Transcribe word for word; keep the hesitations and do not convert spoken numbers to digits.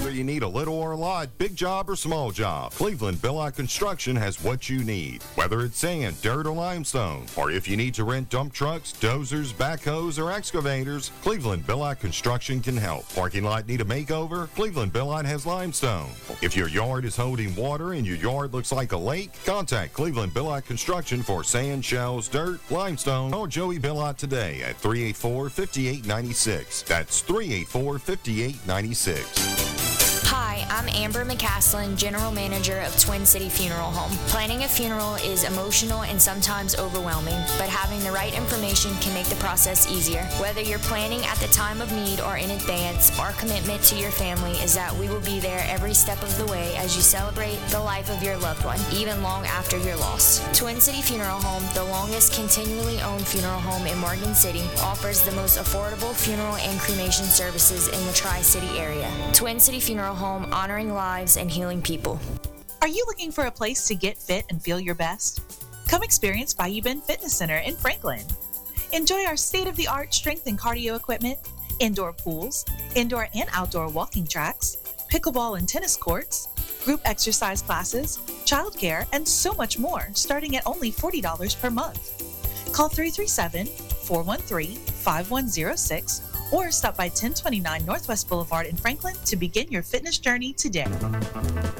Whether you need a little or a lot, big job or small job, Cleveland Billot Construction has what you need. Whether it's sand, dirt, or limestone, or if you need to rent dump trucks, dozers, backhoes, or excavators, Cleveland Billot Construction can help. Parking lot need a makeover? Cleveland Billot has limestone. If your yard is holding water and your yard looks like a lake, contact Cleveland Billot Construction for sand, shells, dirt, limestone, or Joey Billot today at three eight four, five eight nine six. That's three eight four, five eight nine six. Hi, I'm Amber McCaslin, General Manager of Twin City Funeral Home. Planning a funeral is emotional and sometimes overwhelming, but having the right information can make the process easier. Whether you're planning at the time of need or in advance, our commitment to your family is that we will be there every step of the way as you celebrate the life of your loved one, even long after your loss. Twin City Funeral Home, the longest continually owned funeral home in Morgan City, offers the most affordable funeral and cremation services in the Tri-City area. Twin City Funeral Home, honoring lives and healing people. Are you looking for a place to get fit and feel your best? Come experience Bayou Bend Fitness Center in Franklin. Enjoy our state-of-the-art strength and cardio equipment, indoor pools, indoor and outdoor walking tracks, pickleball and tennis courts, group exercise classes, childcare, and so much more, starting at only forty dollars per month. Call three three seven, four one three, five one zero six or stop by ten twenty-nine Northwest Boulevard in Franklin to begin your fitness journey today.